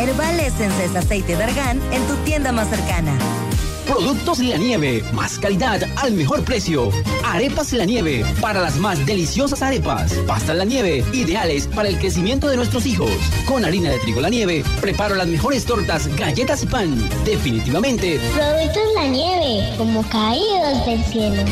Herbal Essence es aceite de argán en tu tienda más cercana. Productos La Nieve, más calidad al mejor precio. Arepas La Nieve, para las más deliciosas arepas. Pastas La Nieve, ideales para el crecimiento de nuestros hijos. Con harina de trigo La Nieve, preparo las mejores tortas, galletas y pan. Definitivamente. Productos La Nieve, como caídos del cielo.